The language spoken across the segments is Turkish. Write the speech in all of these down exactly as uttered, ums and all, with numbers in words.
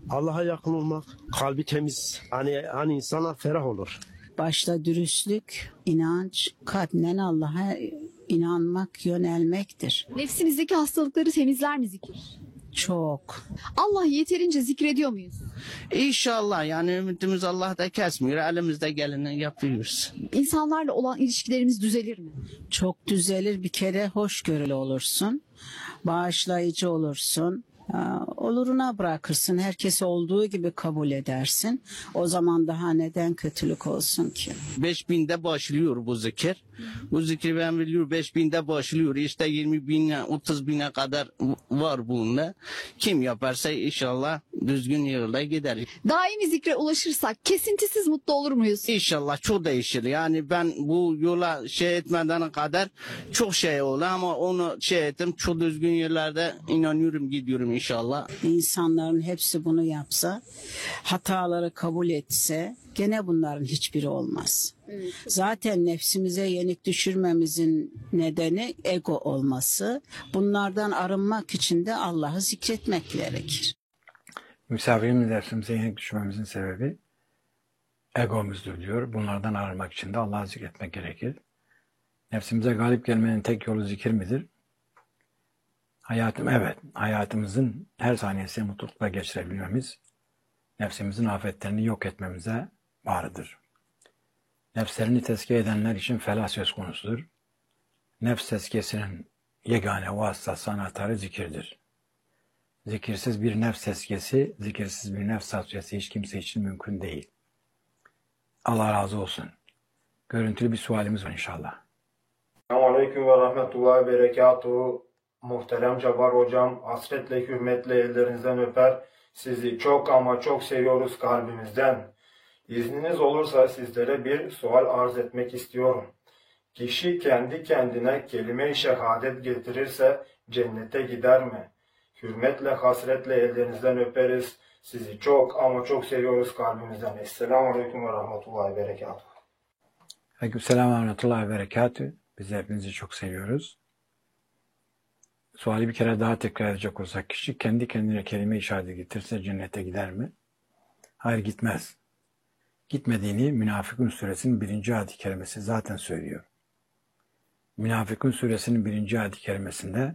Allah'a yakın olmak, kalbi temiz. Hani hani insanlar ferah olur. Başta dürüstlük, inanç, kalpten Allah'a inanmak, yönelmektir. Nefsimizdeki hastalıkları temizler mi zikir? Çok. Allah'ı yeterince zikrediyor muyuz? İnşallah, yani ümitimiz Allah'ta kesmiyor. Elimizde geleni yapıyoruz. İnsanlarla olan ilişkilerimiz düzelir mi? Çok düzelir. Bir kere hoşgörülü olursun. Bağışlayıcı olursun. Aa, Oluruna bırakırsın. Herkesi olduğu gibi kabul edersin. O zaman daha neden kötülük olsun ki? Beş binde başlıyor bu zikir. Bu zikir ben biliyorum beş binde başlıyor. İşte yirmi bine, otuz bine kadar var bunda. Kim yaparsa inşallah düzgün yolda gider. Daimi zikre ulaşırsak kesintisiz mutlu olur muyuz? İnşallah çok değişir. Yani ben bu yola şey etmeden kadar çok şey oldu ama onu şey ettim. Çok düzgün yerlerde inanıyorum, gidiyorum inşallah. İnsanların hepsi bunu yapsa, hataları kabul etse gene bunların hiçbiri olmaz. Zaten nefsimize yenik düşürmemizin nedeni ego olması. Bunlardan arınmak için de Allah'ı zikretmek gerekir. Misafirimiz nefsimize yenik düşmemizin sebebi egomuzdur diyor. Bunlardan arınmak için de Allah'ı zikretmek gerekir. Nefsimize galip gelmenin tek yolu zikir midir? Hayatım, evet. Hayatımızın her saniyesini mutlulukla geçirebilmemiz, nefsimizin afetlerini yok etmemize bağlıdır. Nefslerini tezkiye edenler için felah söz konusudur. Nefs tezkiyesinin yegane vasıtası, anahtarı zikirdir. Zikirsiz bir nefs tezkiyesi, zikirsiz bir nefs tasfiyesi hiç kimse için mümkün değil. Allah razı olsun. Görüntülü bir sualimiz var inşallah. Selamünaleyküm ve rahmetullahi ve berekatuhu. Muhterem Cabbar hocam, hasretle, hürmetle ellerinizden öper. Sizi çok ama çok seviyoruz kalbimizden. İzniniz olursa sizlere bir sual arz etmek istiyorum. Kişi kendi kendine kelime-i şehadet getirirse cennete gider mi? Hürmetle, hasretle ellerinizden öperiz. Sizi çok ama çok seviyoruz kalbimizden. Esselamu ve rahmetullahi ve berekatuhu. Aleykümselam ve rahmetullahi ve berekatü. Biz de hepinizi çok seviyoruz. Suali bir kere daha tekrar edecek olsak, kişi kendi kendine kelime-i şehadet getirse cennete gider mi? Hayır, gitmez. Gitmediğini Münafıkun suresinin birinci ayet-i kerimesi zaten söylüyor. Münafıkun suresinin birinci ayet-i kerimesinde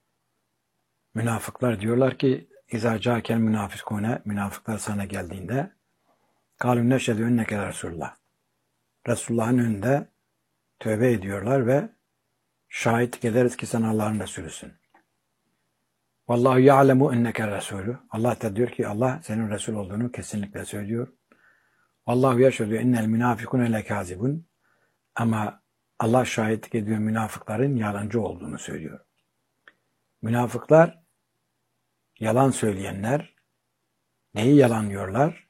münafıklar diyorlar ki İzâ câkel münafıkûne, münafıklar sana geldiğinde kâlû neşhedü enneke Resulullah. Resulullah'ın önünde tövbe ediyorlar ve şahitlik ederiz ki sen Allah'ın Resulüsün. Vallahu ya'lemu enneke Resulü. Allah da diyor ki Allah senin Resul olduğunu kesinlikle söylüyor. Vallahu yeşhedü ennel münafıkûne lekâzibun. Ama Allah şahitlik ediyor münafıkların yalancı olduğunu söylüyor. Münafıklar yalan söyleyenler, neyi yalanlıyorlar?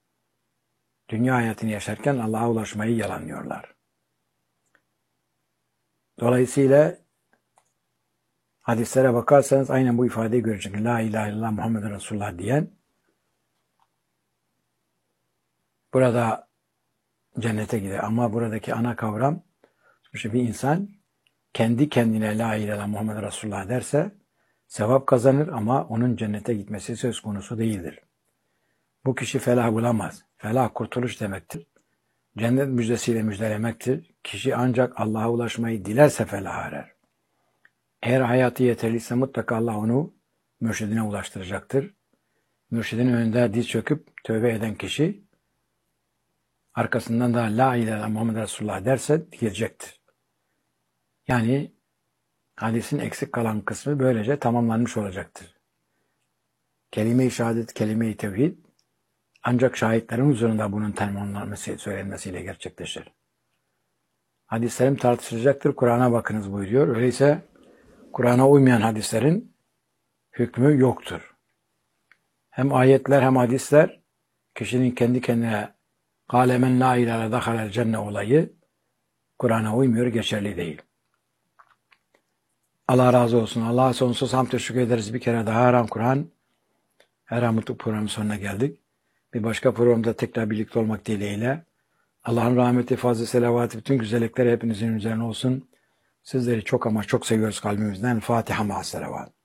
Dünya hayatını yaşarken Allah'a ulaşmayı yalanlıyorlar. Dolayısıyla hadislere bakarsanız aynen bu ifadeyi göreceksiniz. La ilahe illallah Muhammed Resulullah diyen burada cennete gider. Ama buradaki ana kavram, bir insan kendi kendine la ilahe illallah Muhammed Resulullah derse sevap kazanır ama onun cennete gitmesi söz konusu değildir. Bu kişi felah bulamaz. Felah kurtuluş demektir. Cennet müjdesiyle müjdelemektir. Kişi ancak Allah'a ulaşmayı dilerse felah erer. Eğer hayatı yeterliyse mutlaka Allah onu mürşidine ulaştıracaktır. Mürşidin önünde diz çöküp tövbe eden kişi arkasından da la ilahe illallah Muhammed Resulullah derse girecektir. Yani hadisin eksik kalan kısmı böylece tamamlanmış olacaktır. Kelime-i şehadet, kelime-i tevhid ancak şahitlerin huzurunda bunun tamamlanması, söylenmesiyle gerçekleşir. Hadislerim tartışılacaktır. Kur'an'a bakınız buyuruyor. Öyleyse Kur'an'a uymayan hadislerin hükmü yoktur. Hem ayetler hem hadisler kişinin kendi kendine "Kâle men lâ ilâhe dakhalel cenne" olayı Kur'an'a uymuyor, geçerli değil. Allah razı olsun. Allah'a sonsuz hamd teşekkür ederiz. Bir kere daha Haram Kur'an, Her an Mutlu programının sonuna geldik. Bir başka programda tekrar birlikte olmak dileğiyle. Allah'ın rahmeti, fazla selavatı, bütün güzellikleri hepinizin üzerine olsun. Sizleri çok ama çok seviyoruz kalbimizden. Fatiha ma'as selavat.